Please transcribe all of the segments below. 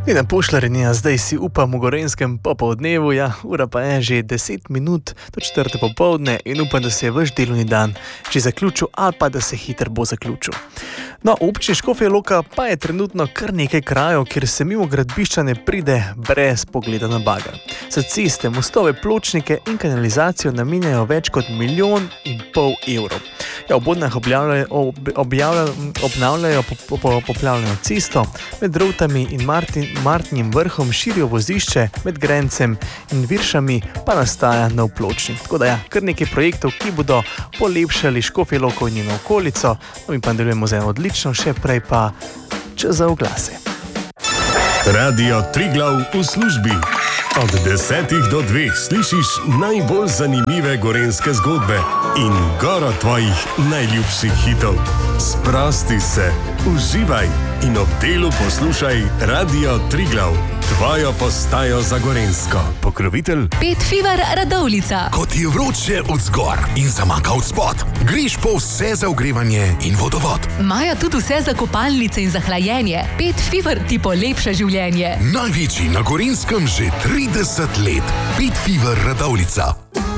In na pošljarenja, zdaj si upam v Gorenjskem popoldnevu, ja, ura pa je že 10 minut do 4. popoldne in upam, da se je vaš delovni dan že zaključil ali pa da se hitro bo zaključil. No, v občini Škofja Loka pa je trenutno kar nekaj krajev, kjer se mimo gradbišča ne pride brez pogleda na bager. Za ceste, mostove, pločnike in kanalizacijo namenjajo več kot 1,5 milijona evrov. Ja, v Bodnah obnavljajo poplavljeno cesto, med Rovtami in Martnim vrhom širijo vozišče, med Grencem in Viršami pa nastaja nov pločnik. Tako da ja, kar nekaj projektov, ki bodo polepšali Škofjo Loko in njeno okolico. No, mi pa nadaljujemo z eno odlično, še prej pa čas za oglase. Radio Triglav v službi. Od 10 do 2 slišiš najbolj zanimive gorenjske zgodbe in goro tvojih najljubših hitov. Sprosti se, uživaj in ob delu poslušaj Radio Triglav, tvojo postajo za Gorenjsko. Pokrovitelj Pet Fever Radovljica. Ko ti je vroče od zgor in zamaka od spod, greš po vse za ogrevanje in vodovod. Imajo tudi vse za kopalnice in za hlajenje. Pet Fever ti polepša življenje. Največji na Gorenjskem že 30 let. Pet Fever Radovljica.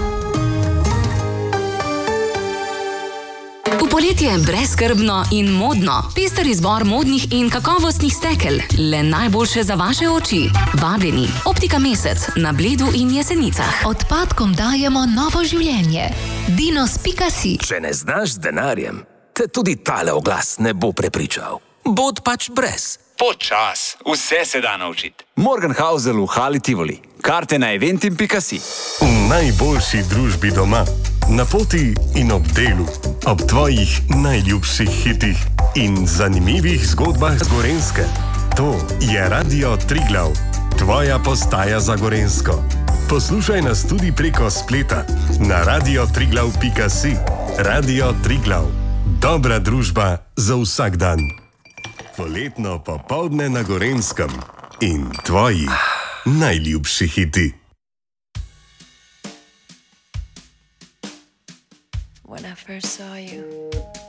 Poletje je brezskrbno in modno. Pester izbor modnih in kakovostnih stekel. Le najboljše za vaše oči. Vabljeni. Optika Mesec na Bledu in Jesenicah. Odpadkom dajemo novo življenje. Dinos.si. Če ne znaš z denarjem, te tudi tale oglas ne bo prepričal. Bod pač brez. Počas, vse se da naučiti. Morgenhausel v Hali Tivoli. Karte na eventim.si. v najboljši družbi doma, na poti in ob delu, ob tvojih najljubših hitih in zanimivih zgodbah z Gorenjske. To je Radio Triglav, tvoja postaja za Gorenjsko. Poslušaj nas tudi preko spleta na radiotriglav.si. Radio Triglav, dobra družba za vsak dan. Poletno popoldne na Gorenjskem in tvoji najljubši hiti. When I first saw you